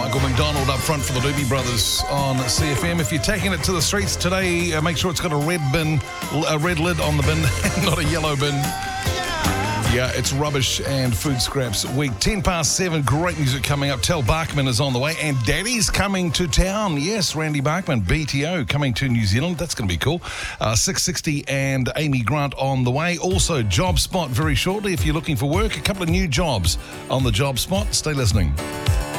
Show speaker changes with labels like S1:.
S1: Michael McDonald up front for the Doobie Brothers on CFM. If you're taking it to the streets today, make sure it's got a red lid on the bin, not a yellow bin. Yeah, it's rubbish and food scraps week. 7:10, great music coming up. Tel Barkman is on the way, and Daddy's coming to town. Yes, Randy Barkman, BTO, coming to New Zealand. That's going to be cool. 6:60 and Amy Grant on the way. Also, Job Spot very shortly. If you're looking for work, a couple of new jobs on the Job Spot. Stay listening.